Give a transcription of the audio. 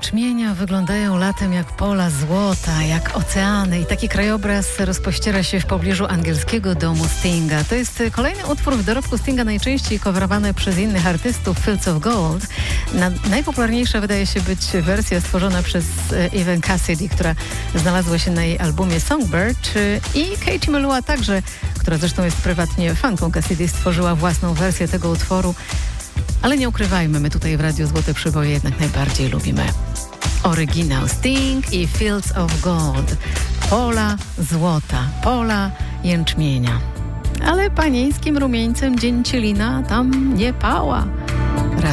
jęczmienia wyglądają latem jak pola złota, jak oceany i taki krajobraz rozpościera się w pobliżu angielskiego domu Stinga. To jest kolejny utwór w dorobku Stinga, najczęściej coverowany przez innych artystów, Fields of Gold. Najpopularniejsza wydaje się być wersja stworzona przez Evan Cassidy, która znalazła się na jej albumie Songbird, i Katie Melua także, która zresztą jest prywatnie fanką Cassidy, stworzyła własną wersję tego utworu. Ale nie ukrywajmy, my tutaj w Radiu Złote Przyboje jednak najbardziej lubimy oryginał Sting i Fields of Gold. Pola złota, pola jęczmienia. Ale panieńskim rumieńcem dzięcielina tam nie pała.